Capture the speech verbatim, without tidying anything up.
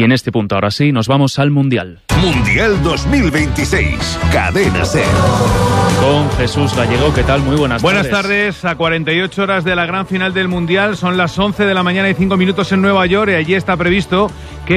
Y en este punto, ahora sí, nos vamos al Mundial. Mundial dos mil veintiséis, Cadena SER. Con Jesús Gallego, ¿qué tal? Muy buenas, buenas tardes. Buenas tardes, a cuarenta y ocho horas de la gran final del Mundial, son las once de la mañana y cinco minutos en Nueva York, y allí está previsto que